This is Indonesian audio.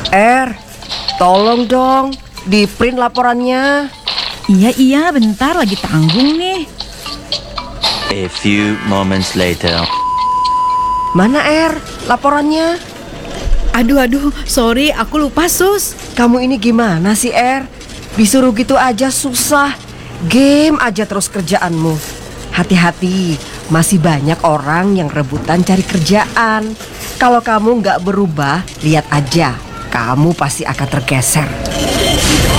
Tolong dong, di-print laporannya. Iya, bentar lagi tanggung nih. A few moments later. Mana laporannya? Aduh, sorry aku lupa Sus. Kamu ini gimana sih disuruh gitu aja susah. Game aja terus kerjaanmu. Hati-hati, masih banyak orang yang rebutan cari kerjaan. Kalau kamu nggak berubah, lihat aja, kamu pasti akan tergeser.